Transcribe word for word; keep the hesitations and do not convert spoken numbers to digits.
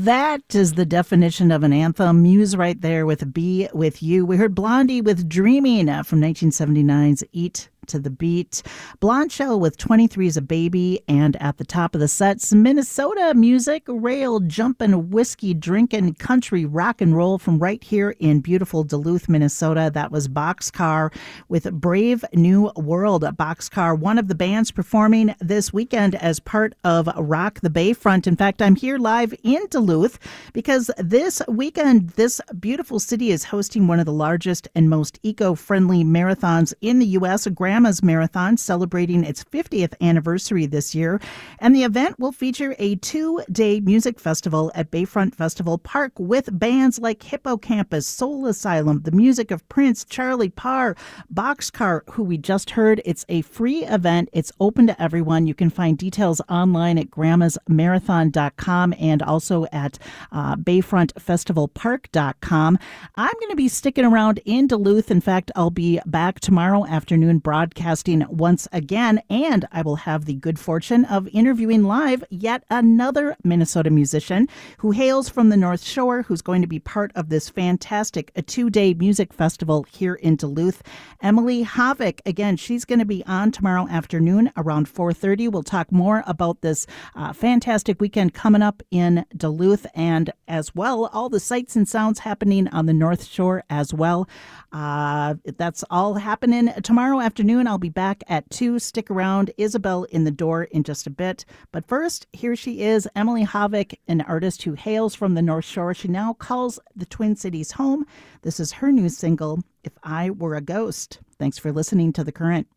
That is the definition of an anthem. Muse right there with Be With You. We heard Blondie with Dreaming uh, from nineteen seventy-nine's Eat to the Beat. Blonde Shell with twenty-three is a Baby. And at the top of the set, some Minnesota music, rail jumping, whiskey drinking, country rock and roll from right here in beautiful Duluth, Minnesota. That was Boxcar with Brave New World. Boxcar, one of the bands performing this weekend as part of Rock the Bayfront. In fact, I'm here live in Duluth because this weekend, this beautiful city is hosting one of the largest and most eco-friendly marathons in the U S, a Grandma's Marathon, celebrating its fiftieth anniversary this year. And the event will feature a two-day music festival at Bayfront Festival Park with bands like Hippocampus, Soul Asylum, the music of Prince, Charlie Parr, Boxcar, who we just heard. It's a free event. It's open to everyone. You can find details online at grandmas marathon dot com and also at uh, bayfront festival park dot com. I'm going to be sticking around in Duluth. In fact, I'll be back tomorrow afternoon broadcasting once again, and I will have the good fortune of interviewing live yet another Minnesota musician who hails from the North Shore, who's going to be part of this fantastic a two-day music festival here in Duluth. Emily Havik, again, she's going to be on tomorrow afternoon around four thirty. We'll talk more about this uh, fantastic weekend coming up in Duluth, and as well, all the sights and sounds happening on the North Shore as well. Uh, that's all happening tomorrow afternoon. I'll be back at two. Stick around. Isabel in the door in just a bit. But first, here she is, Emily Havik, an artist who hails from the North Shore. She now calls the Twin Cities home. This is her new single, If I Were a Ghost. Thanks for listening to The Current.